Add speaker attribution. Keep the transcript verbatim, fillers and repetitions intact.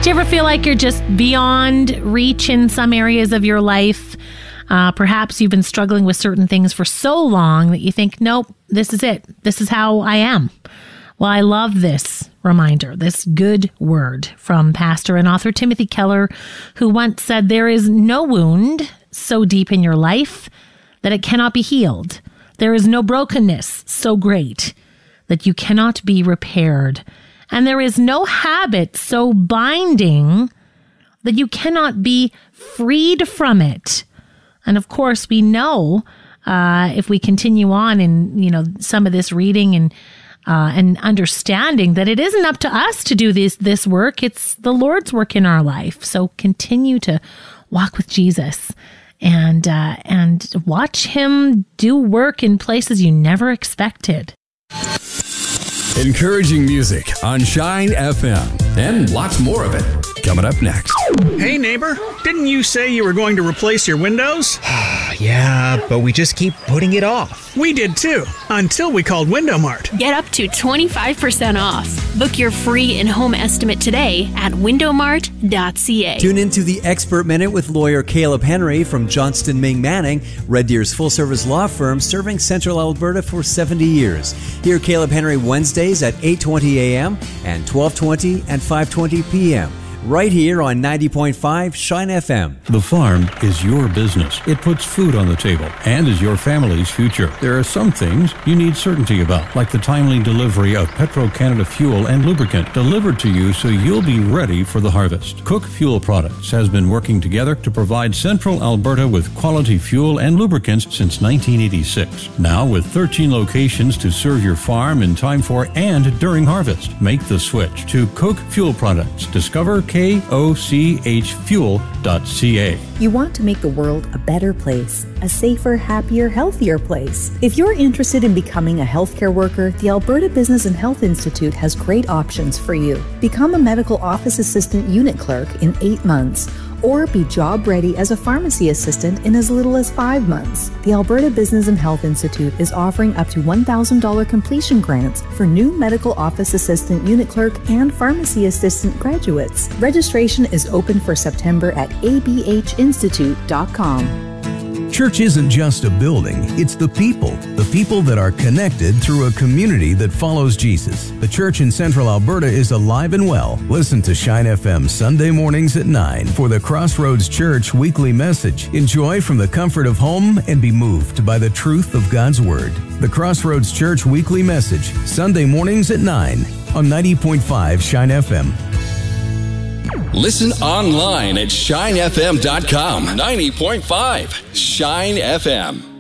Speaker 1: Do you ever feel like you're just beyond reach in some areas of your life? Uh, perhaps you've been struggling with certain things for so long that you think, nope, this is it. This is how I am. Well, I love this reminder, this good word from pastor and author Timothy Keller, who once said, there is no wound so deep in your life that it cannot be healed. There is no brokenness so great that you cannot be repaired. And there is no habit so binding that you cannot be freed from it. And of course, we know uh, if we continue on in, you know, some of this reading and uh, and understanding that it isn't up to us to do this this work. It's the Lord's work in our life. So continue to walk with Jesus and uh, and watch him do work in places you never expected.
Speaker 2: Encouraging music on Shine F M and lots more of it coming up next.
Speaker 3: Hey neighbor, didn't you say you were going to replace your windows?
Speaker 4: Yeah, but we just keep putting it off.
Speaker 3: We did too, until we called Window Mart.
Speaker 5: Get up to twenty-five percent off. Book your free in-home estimate today at window mart dot c a.
Speaker 6: Tune into the Expert Minute with lawyer Caleb Henry from Johnston Ming Manning, Red Deer's full-service law firm serving Central Alberta for seventy years. Hear Caleb Henry Wednesdays at eight twenty a.m. and twelve twenty and five twenty p.m. right here on ninety point five Shine F M.
Speaker 7: The farm is your business. It puts food on the table and is your family's future. There are some things you need certainty about, like the timely delivery of Petro-Canada fuel and lubricant delivered to you so you'll be ready for the harvest. Cook Fuel Products has been working together to provide Central Alberta with quality fuel and lubricants since nineteen eighty-six. Now with thirteen locations to serve your farm in time for and during harvest. Make the switch to Cook Fuel Products. Discover K O C H fuel dot c a.
Speaker 8: You want to make the world a better place, a safer, happier, healthier place. If you're interested in becoming a healthcare worker, the Alberta Business and Health Institute has great options for you. Become a medical office assistant unit clerk in eight months. Or be job ready as a pharmacy assistant in as little as five months. The Alberta Business and Health Institute is offering up to one thousand dollars completion grants for new medical office assistant, unit clerk, and pharmacy assistant graduates. Registration is open for September at a b h institute dot com.
Speaker 9: Church isn't just a building, it's the people. The people that are connected through a community that follows Jesus. The church in Central Alberta is alive and well. Listen to Shine F M Sunday mornings at nine for the Crossroads Church weekly message. Enjoy from the comfort of home and be moved by the truth of God's Word. The Crossroads Church weekly message, Sunday mornings at nine on ninety point five Shine F M.
Speaker 2: Listen online at shine f m dot com. ninety point five Shine F M.